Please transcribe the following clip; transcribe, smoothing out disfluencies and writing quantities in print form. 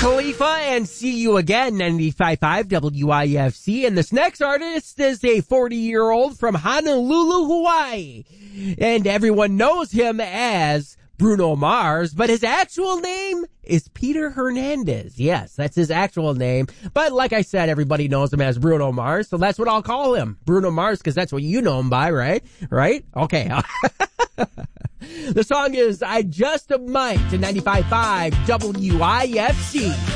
Khalifa and See You Again, 95.5 WIFC. And this next artist is a 40-year-old from Honolulu, Hawaii. And everyone knows him as Bruno Mars, but his actual name is Peter Hernandez. Yes, that's his actual name. But like I said, everybody knows him as Bruno Mars, so that's what I'll call him. Bruno Mars, because that's what you know him by, right? Right? Okay. The song is I Just Might to 95.5 WIFC.